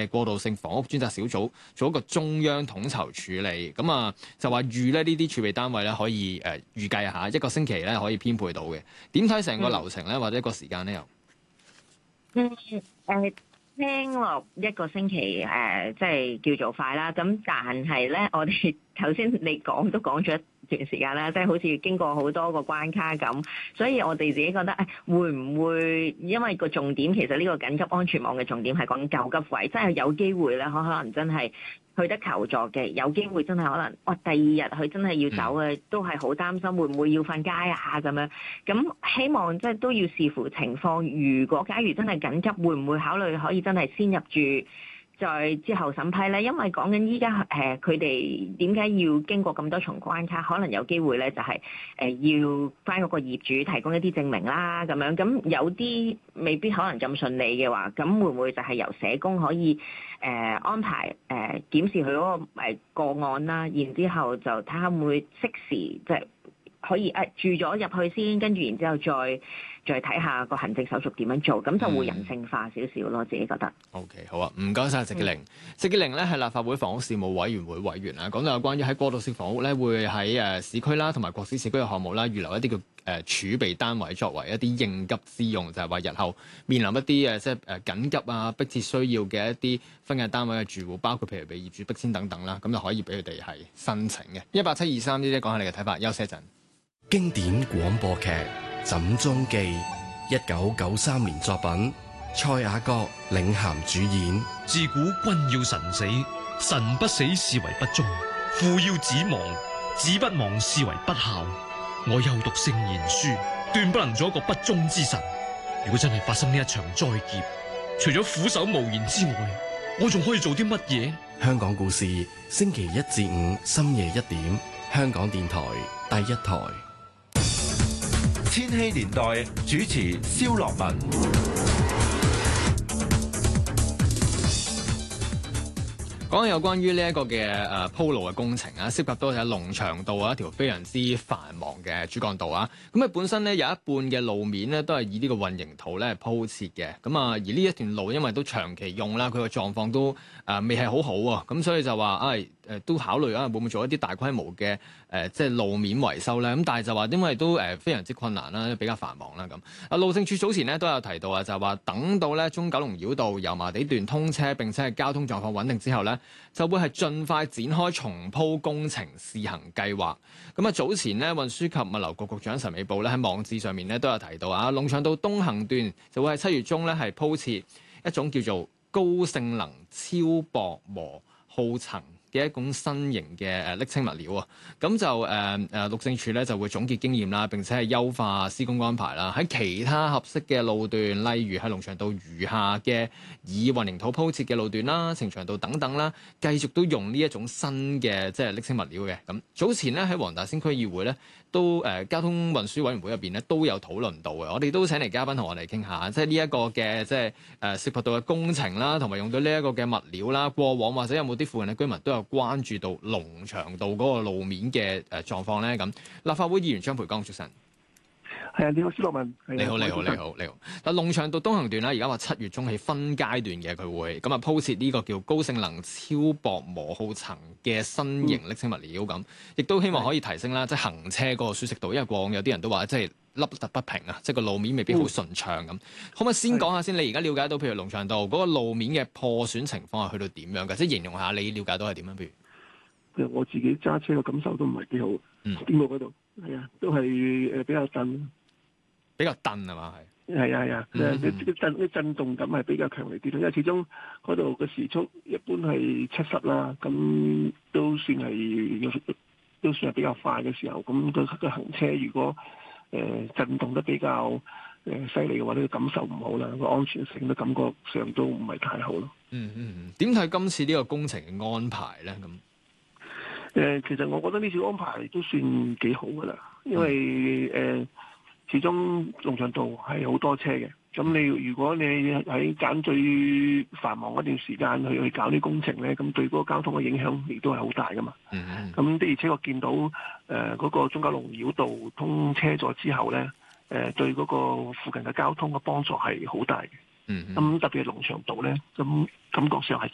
嘅過渡性房屋專責小組做一個中央統籌處理，咁啊就話預咧呢啲儲備單位咧可以預計下1個星期咧可以編配到嘅。點睇成個流程咧，或者個時間咧又？ 聽落1個星期即係叫做快啦。咁但係咧，我哋頭先你都講咗一段時間啦，即係好似經過好多個關卡咁，所以我哋自己覺得會唔會因為個重點其實呢個緊急安全網嘅重點係講救急位，真係有機會咧，可能真係去得求助嘅，有機會真係可能第二日佢真係要走嘅，都係好擔心會唔會要瞓街啊咁樣。咁希望即係都要視乎情況，如果假如真係緊急，會唔會考慮可以真係先入住？再之後審批咧，因為講緊依家佢哋點解要經過咁多重關卡，可能有機會咧就係要翻嗰個業主提供一啲證明啦咁樣，咁有啲未必可能咁順利嘅話，咁會唔會就係由社工可以安排檢視佢嗰個個案啦，然之後就睇下會唔會適時即係可以住咗入去先，跟住然之後再睇下個行政手續點樣做，咁就會人性化少少咯。自己覺得。 OK， 好啊，唔該晒席潔靈。席潔靈咧係立法會房屋事務委員會委員啊，講到有關於喺過渡性房屋咧，會喺市區啦同埋國史市區嘅項目啦，預留一啲嘅儲備單位作為一啲應急之用，就係話日後面臨一啲即係緊急啊迫切需要嘅一啲分間單位嘅住戶，包括譬如被業主逼遷等等啦，咁就可以俾佢哋係申請嘅。18723呢啲講下你嘅睇法，休息一陣。 經典廣播劇《枕中記》，1993年作品，蔡雅閣領銜主演。 自古君要臣死，臣不死是為不忠；父要子亡，子不亡是為不孝。我又讀聖賢書，斷不能做一個不忠之臣。如果真係發生呢一場災劫，除咗俯首無言之外，我仲可以做啲乜嘢？ 香港故事，星期1至5深夜1點，香港電台第一台。 千禧年代主持蕭樂文。 講有關於呢一個嘅鋪路嘅工程啊，涉及到喺龍翔道啊一條非常之繁忙嘅主幹道啊。咁本身咧有一半嘅路面咧都係以呢個混凝土咧鋪設嘅。咁而呢一段路因為都長期用啦，佢個狀況都未係好好啊。咁所以就話都考慮會唔會做一啲大規模嘅即係路面維修咧？咁但係就話因為都非常之困難啦，比較繁忙啦咁。路政署早前咧都有提到就係話等到咧中九龍繞道油麻地段通車並且係交通狀況穩定之後咧，就會係盡快展開重鋪工程試行計劃。咁早前咧運輸及物流局局長陳美寶咧喺網誌上面咧都有提到龍翔道東行段就會喺7月中咧係鋪設一種叫做高性能超薄膜耗層嘅一種新型嘅瀝青物料啊，咁就路政署咧就會總結經驗啦，並且係優化施工安排啦。喺其他合適嘅路段，例如喺龍翔道餘下嘅以混凝土鋪設嘅路段啦、呈祥道等等啦，繼續都用呢一種新嘅即係瀝青物料嘅。咁早前咧喺黃大仙區議會咧都交通運輸委員會入邊咧都有討論到嘅。我哋都請嚟嘉賓同我哋傾下，即係呢一個嘅即係涉及到嘅工程啦，同埋用到呢一個嘅物料啦，過往或者有冇啲附近嘅居民都有關注到龍翔道嗰個路面嘅狀況咧？咁立法會議員張培剛出身。 係啊，你好，蕭樂文。 你好。嗱，龍翔道東行段啦，而家話7月中起分階段嘅，佢會咁鋪設呢個叫高性能超薄膜耗層嘅新型瀝青物料咁，亦都希望可以提升啦，即係行車嗰個舒適度。因為過往有啲人都話即係凹凸不平啊，即係個路面未必好順暢咁。可唔可以先講下先？你而家了解到譬如龍翔道嗰個路面嘅破損情況係去到點樣嘅？即係形容下你了解到係點樣？譬如我自己揸車嘅感受都唔係幾好，經過嗰度係啊，都係比較震。 比較蹬係嘛？ 係啊，啲震動感係比較強烈啲咯，因為始終嗰度嘅時速一般係70啦，咁都算係比較快嘅時候，咁個行車如果震動得比較犀利嘅話，呢個感受唔好啦，個安全性都感覺上都唔係太好咯。 點睇今次呢個工程嘅安排咧？咁其實我覺得呢次安排都算幾好噶啦，因為始終龍翔道係好多車嘅，咁如果你喺揀最繁忙嗰段時間去搞啲工程咧，咁對嗰個交通嘅影響亦都係好大噶嘛。咁的而且確見到嗰個中九龍繞道通車咗之後咧，對嗰個附近嘅交通嘅幫助係好大嘅。咁特別係龍翔道咧，咁感覺上係